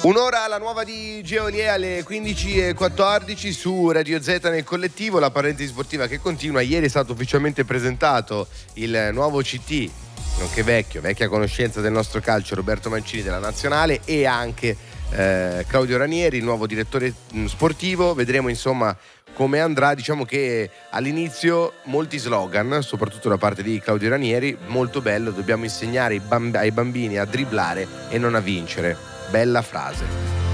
Un'ora alla nuova di Geolier alle 15:14 su Radio Z nel collettivo, la parentesi sportiva che continua. Ieri è stato ufficialmente presentato il nuovo CT, nonché vecchia conoscenza del nostro calcio, Roberto Mancini della Nazionale, e anche Claudio Ranieri, il nuovo direttore sportivo. Vedremo insomma come andrà. Diciamo che all'inizio molti slogan, soprattutto da parte di Claudio Ranieri: molto bello, dobbiamo insegnare ai bambini a dribblare e non a vincere. Bella frase.